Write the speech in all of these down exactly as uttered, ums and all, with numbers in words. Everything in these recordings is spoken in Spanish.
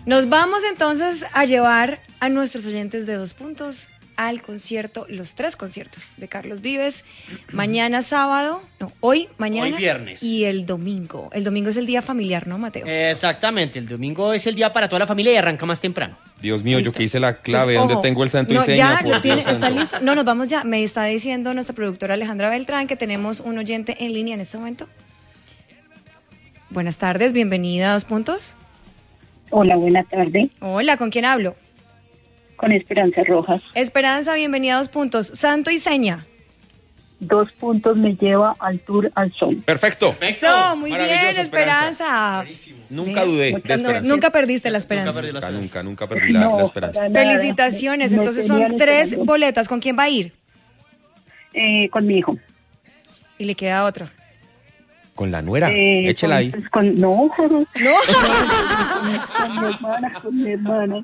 Nos vamos entonces a llevar a nuestros oyentes de Dos Puntos al concierto, los tres conciertos de Carlos Vives, mañana sábado, no, hoy, mañana hoy viernes y el domingo. El domingo es el día familiar, ¿no, Mateo? Exactamente, el domingo es el día para toda la familia y arranca más temprano. Dios mío, Listo. yo que hice la clave, Entonces, ¿dónde ojo, tengo el santo no, y seña? ya Por lo Dios tiene, santo. está listo. No, nos vamos ya. Me está diciendo nuestra productora Alejandra Beltrán que tenemos un oyente en línea en este momento. Buenas tardes, bienvenida a Dos Puntos. Hola, buena tarde. Hola, ¿con quién hablo? Con Esperanza Rojas. Esperanza, bienvenida a Dos Puntos. Santo y seña. Dos puntos me lleva al Tour al Sol. Perfecto. Eso, muy Maravilloso, bien, Esperanza. Nunca dudé de No, Esperanza. nunca perdiste la esperanza. Nunca perdí la Nunca, esperanza. nunca, nunca perdí la, No, la esperanza. para nada. Felicitaciones, Me- me entonces tenían son tres esperando. boletas. ¿Con quién va a ir? Eh, con mi hijo. Y le queda otro. Con la nuera, Eh, échela con- ahí. pues, con- no, ¿No? con mi hermana, con mi hermana.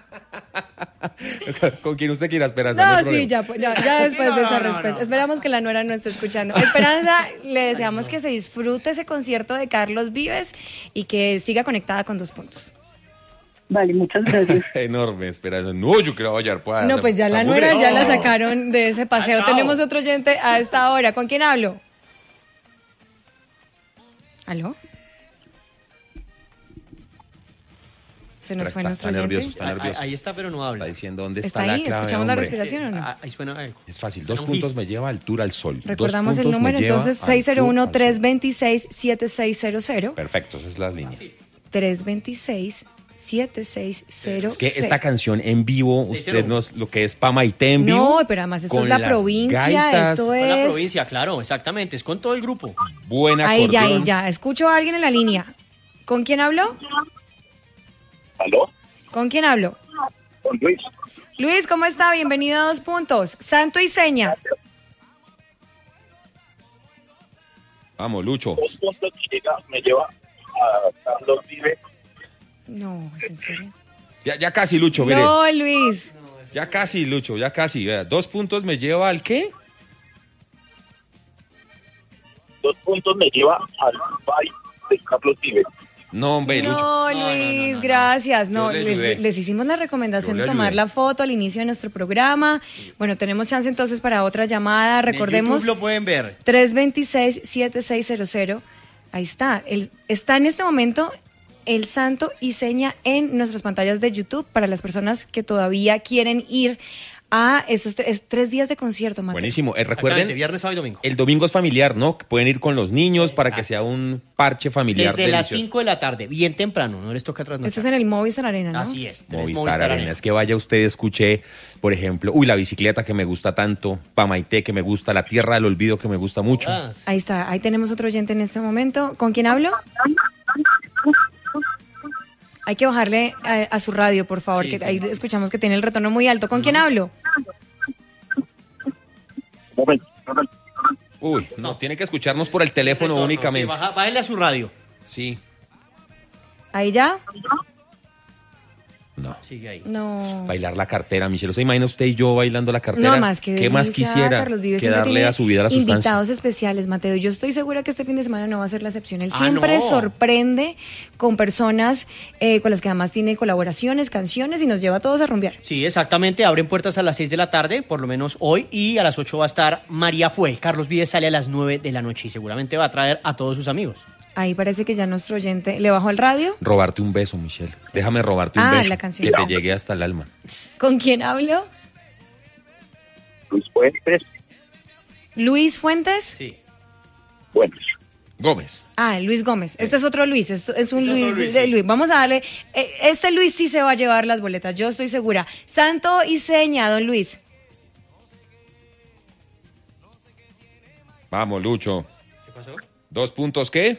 Con quien usted quiera, Esperanza. No, hay sí, problema. ya, pues, ya, ya después no, de esa no, no, respuesta. no. Esperamos que la nuera no esté escuchando. Esperanza, le deseamos que se disfrute ese concierto de Carlos Vives y que siga conectada con Dos Puntos. Vale, muchas gracias. Enorme, Esperanza. No, yo quiero hallar. Pues, No, pues ya la nuera ya la sacaron de ese paseo. Ah, chao. Tenemos otro oyente a esta hora. ¿Con quién hablo? ¿Aló? Se nos Pero fue está- nuestro está oyente. nervioso, está Ahí, nervioso. ahí está, pero no habla. Está diciendo dónde ¿Está está, ahí? la clave, ¿Escuchamos la hombre. respiración o no? Ah, ahí suena algo. Es fácil. Dos Un puntos his. me lleva al Tour al Sol. Dos Recordamos el puntos me número, lleva entonces al seis cero uno, Tour al tres Sol. dos seis, siete seis cero cero. Perfecto, esa es la línea. tres dos seis, siete seis cero cero. Es que esta canción en vivo, seis usted cero uno. nos, lo que es Pamaité en vivo. No, pero además esto con es la las provincia, gaitas, esto Con la es... provincia, claro, exactamente. Es con todo el grupo. Buena Ahí ya, ahí acordeón. ya. Escucho a alguien en la línea. ¿Con quién hablo? ¿Aló? ¿Con quién hablo? Con Luis. Luis, ¿cómo está? Bienvenido a Dos Puntos. Santo y seña. Vamos, Lucho. Dos puntos que llega, me lleva a Carlos Vives. No, ¿es en serio? Ya, ya casi, Lucho, mire. No, Luis. Ya casi, Lucho, ya casi. Vea, dos puntos me lleva al qué? Dos puntos me lleva al país de Carlos Vives. No, hombre, Lucho. No, no, Luis, no, no. gracias. Yo No, le les, ayudé. les hicimos la recomendación Yo de le tomar ayudé. la foto al inicio de nuestro programa. Bueno, tenemos chance entonces para otra llamada. En Recordemos YouTube lo pueden ver. tres dos seis, siete seis cero cero. Ahí está. El, está en este momento el santo y seña en nuestras pantallas de YouTube para las personas que todavía quieren ir a esos tres, tres días de concierto, Mateo. Buenísimo. Eh, Exactamente, recuerden, viernes, sábado y domingo. el domingo es familiar, ¿no? Que pueden ir con los niños para que Exacto. sea un parche familiar Desde las delicioso. cinco de la tarde, bien temprano, no les toca trasnochar. Esto es en el Movistar Arena, ¿no? Así es. tenés Movistar Arena. Es que vaya usted, escuche, por ejemplo, uy, la bicicleta que me gusta tanto, Pamaité que me gusta, la Tierra del Olvido que me gusta mucho. Ah, Ahí está, ahí tenemos otro oyente en este momento. ¿Con quién hablo? Hay que bajarle a, a su radio, por favor, Sí, que sí. ahí escuchamos que tiene el retorno muy alto. ¿Con quién hablo? Un momento, un momento. Uy, no, No. tiene que escucharnos por el teléfono retorno, únicamente. Sí, baja- bájale a su radio. Sí. ¿Ahí ya? No. Sigue ahí. No. Bailar la cartera, Michelle. ¿Se imagina usted y yo bailando la cartera? No, más que ¿Qué más delicia, quisiera Carlos Vives que siempre darle tiene a su vida la sustancia? invitados especiales, Mateo. Yo estoy segura que este fin de semana no va a ser la excepción. Él Ah, siempre no. sorprende con personas eh, con las que además tiene colaboraciones, canciones y nos lleva a todos a rumbear. Sí, exactamente. Abren puertas a las seis de la tarde, por lo menos hoy, y a las ocho va a estar María Fuel. Carlos Vives sale a las nueve de la noche y seguramente va a traer a todos sus amigos. Ahí parece que ya nuestro oyente le bajó el radio. Robarte un beso, Michelle. Déjame robarte un Ah, beso. la canción. Que te llegue hasta el alma. ¿Con quién hablo? Luis Fuentes. Luis Fuentes. Sí. Bueno, Gómez. Ah, Luis Gómez. Este es otro Luis. Esto es un Es otro Luis, Luis, de sí. Luis. Vamos a darle. eh, Este Luis sí se va a llevar las boletas, yo estoy segura. Santo y seña, don Luis. Vamos, Lucho. ¿Qué pasó? ¿Dos puntos qué?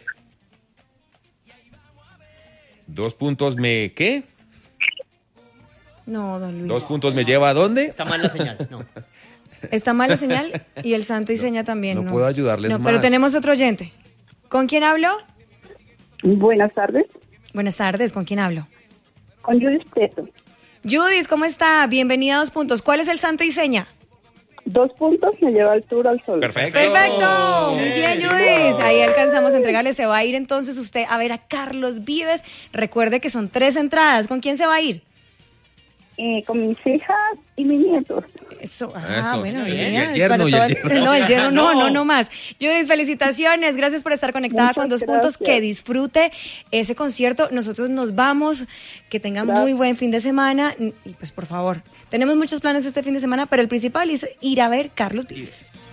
¿Dos puntos me qué? No, don Luis. ¿Dos puntos me lleva a dónde? Está mal la señal. No. Está mal la señal y el santo y seña también. no puedo ayudarles No, pero más. tenemos otro oyente. ¿Con quién hablo? Buenas tardes. Buenas tardes, ¿con quién hablo? Con Judith Preto. Judith, ¿cómo está? Bienvenida a Dos Puntos. ¿Cuál es el santo y seña? Dos puntos me lleva al tour al sol. Perfecto. Perfecto, muy bien, Judith. Ahí alcanzamos a entregarle. Se va a ir entonces usted a ver a Carlos Vives. Recuerde que son tres entradas. ¿Con quién se va a ir? Eh, con mis hijas y mis nietos. Eso, ah, Eso. bueno, Y el bien. yerno, Para y el todas- yerno. No, el yerno no, No. no, no más. Judith, felicitaciones. Gracias por estar conectada Muchas con Dos Puntos. gracias. Que disfrute ese concierto. Nosotros nos vamos. Que tengan Gracias. muy buen fin de semana. Y pues, por favor, tenemos muchos planes este fin de semana, pero el principal es ir a ver Carlos Vives.